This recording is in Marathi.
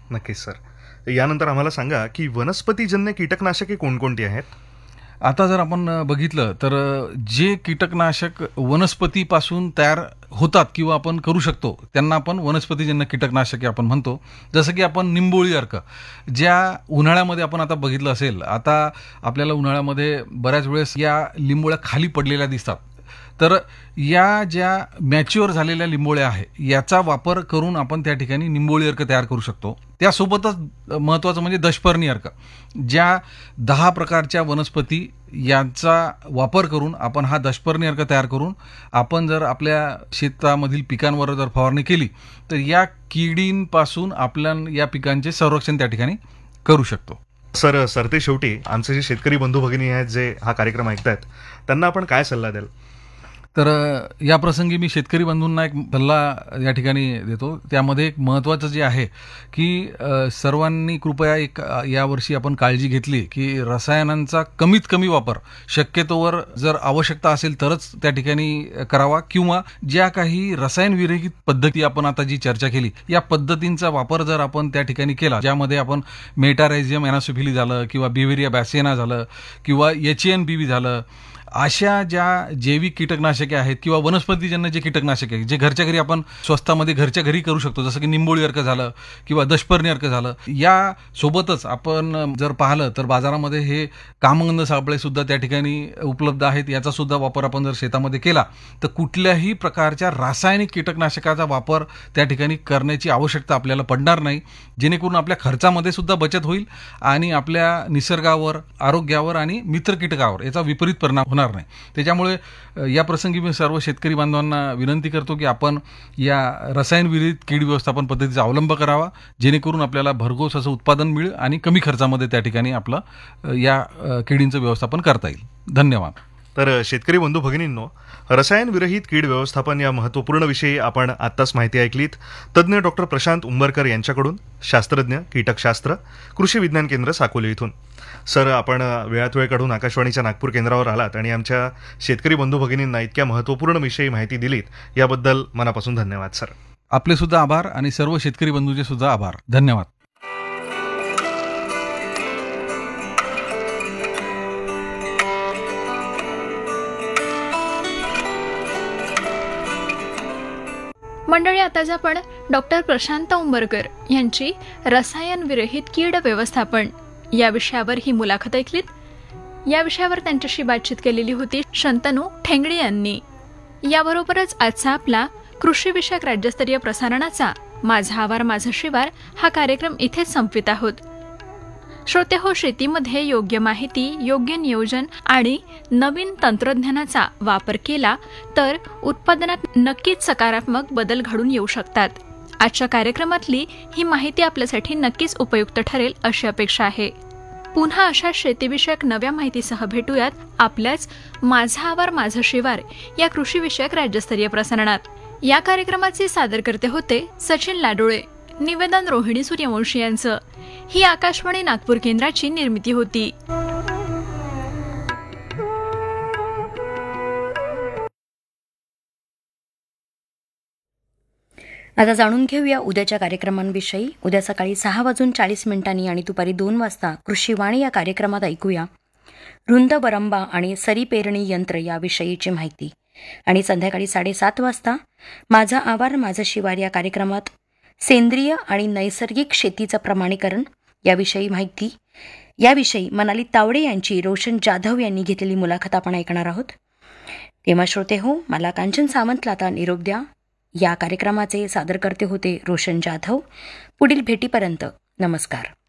नक्कीच सर. यानंतर आम्हाला सांगा की वनस्पतीजन्य कीटकनाशके कोणकोणती आहेत? आता जर आपण बघितलं तर जे कीटकनाशक वनस्पतीपासून तयार होतात किंवा आपण करू शकतो त्यांना आपण वनस्पतीजन्य कीटकनाशके आपण म्हणतो. जसं की आपण निंबोळी अर्क, ज्या उन्हाळ्यामध्ये आपण आता बघितलं असेल, आता आपल्याला उन्हाळ्यामध्ये बऱ्याच वेळेस या लिंबोळ्या खाली पडलेल्या दिसतात. तर या ज्या मॅच्युअर झालेल्या लिंबोळ्या आहे याचा वापर करून आपण त्या ठिकाणी निंबोळी अर्क तयार करू शकतो. त्यासोबतच महत्त्वाचं म्हणजे दशपर्णी अर्क, ज्या 10 प्रकारच्या वनस्पती यांचा वापर करून आपण हा दशपर्णी अर्क तयार करून आपण जर आपल्या शेतामधील पिकांवर जर फवारणी केली तर या किडींपासून आपण या पिकांचे संरक्षण त्या ठिकाणी करू शकतो. सर, सरते शेवटी आमचे जे शेतकरी बंधू भगिनी आहेत जे हा कार्यक्रम ऐकतायत त्यांना आपण काय सल्ला द्याल? तर या प्रसंगी मी शेतकरी बंधूंना एक सल्ला या ठिकाणी देतो. त्यामध्ये एक महत्त्वाचं जे आहे की सर्वांनी कृपया एक यावर्षी आपण काळजी घेतली की रसायनांचा कमीत कमी वापर शक्यतोवर जर आवश्यकता असेल तरच त्या ठिकाणी करावा, किंवा ज्या काही रसायनविरहित पद्धती आपण आता जी चर्चा केली या पद्धतींचा वापर जर आपण त्या ठिकाणी केला, ज्यामध्ये आपण मेटारायझियम एनासोफिली झालं किंवा बिव्हेरिया बॅसियाना झालं किंवा HNBV झालं, अशा ज्या जैविक कीटकनाशके आहेत किंवा वनस्पतीजन्य जे कीटकनाशके आहेत जे घरच्या घरी आपण स्वस्तामध्ये घरच्या घरी करू शकतो, जसं की निंबोळी अर्क झालं किंवा दशपर्णी अर्क झालं, या सोबतच आपण जर पाहिलं तर बाजारामध्ये हे कामगंध सापळे सुद्धा त्या ठिकाणी उपलब्ध आहेत. याचा सुद्धा वापर आपण जर शेतामध्ये केला तर कुठल्याही प्रकारच्या रासायनिक कीटकनाशकाचा वापर त्या ठिकाणी करण्याची आवश्यकता आपल्याला पडणार नाही, जेणेकरून आपल्या खर्चामध्ये सुद्धा बचत होईल आणि आपल्या निसर्गावर, आरोग्यावर आणि मित्र कीटकावर याचा विपरीत परिणाम होणार नाही. त्याच्यामुळे या प्रसंगी मी सर्व शेतकरी बांधवांना विनंती करतो की आपण या रसायनविरहित कीड व्यवस्थापन पद्धतीचा अवलंब करावा, जेणेकरून आपल्याला भरघोस असं उत्पादन मिळेल आणि कमी खर्चामध्ये त्या ठिकाणी आपलं या किडींचं व्यवस्थापन करता येईल. धन्यवाद. तर शेतकरी बंधू भगिनींनो, रसायनविरहित कीड व्यवस्थापन या महत्त्वपूर्ण विषयी आपण आत्ताच माहिती ऐकलीत. तज्ज्ञ डॉक्टर प्रशांत उंबरकर यांच्याकडून, शास्त्रज्ञ कीटकशास्त्र, कृषी विज्ञान केंद्र साकोली इथून. सर, आपण वेळात वेळ काढून आकाशवाणीच्या नागपूर केंद्रावर आलात आणि आमच्या शेतकरी बंधू भगिनींना इतक्या महत्त्वपूर्ण विषयी माहिती दिलीत याबद्दल मनापासून धन्यवाद सर. आपले सुद्धा आभार आणि सर्व शेतकरी बंधूंचे सुद्धा आभार. धन्यवाद. मंडळी, आताच आपण डॉक्टर प्रशांत उंबरकर यांची रसायन विरहित कीड व्यवस्थापन या विषयावर ही मुलाखत ऐकलीत. या विषयावर त्यांच्याशी बातचीत केलेली होती शंतनू ठेंगडे यांनी. याबरोबरच आजचा आपला कृषी विषयक राज्यस्तरीय प्रसारणाचा माझा आवार माझं शिवार हा कार्यक्रम इथेच संपवित आहोत. श्रोते हो, शेतीमध्ये योग्य माहिती, योग्य नियोजन आणि नवीन तंत्रज्ञानाचा वापर केला तर उत्पादनात नक्कीच सकारात्मक बदल घडून येऊ शकतात. आजच्या कार्यक्रमातली ही माहिती आपल्यासाठी नक्कीच उपयुक्त ठरेल अशी अपेक्षा आहे. पुन्हा अशा शेतीविषयक नव्या माहितीसह भेटूयात आपल्याच माझा आवार माझं शिवार या कृषी विषयक राज्यस्तरीय प्रसारणात. या कार्यक्रमाचे सादरकर्ते होते सचिन लाडोळे. निवेदन रोहिणी सूर्यवंशी यांचं. ही आकाशवाणी नागपूर केंद्राची निर्मिती होती. आता जाणून घेऊया उद्याच्या कार्यक्रमांविषयी. उद्या सकाळी 6:40 आणि दुपारी 2 वाजता कृषीवाणी या कार्यक्रमात ऐकूया रुंद बरंबा आणि सरी पेरणी यंत्र याविषयीची माहिती. आणि संध्याकाळी 7:30 वाजता माझा आवार माझं शिवार या कार्यक्रमात सेंद्रिय आणि नैसर्गिक शेतीचं प्रमाणीकरण याविषयी माहिती. याविषयी मनाली तावडे यांची रोशन जाधव यांनी घेतलेली मुलाखत आपण ऐकणार आहोत. तेव्हा श्रोते हो, मला कांचन सावंतला आता निरोप द्या. या कार्यक्रमाचे सादरकर्ते होते रोशन जाधव. पुढील भेटीपर्यंत नमस्कार.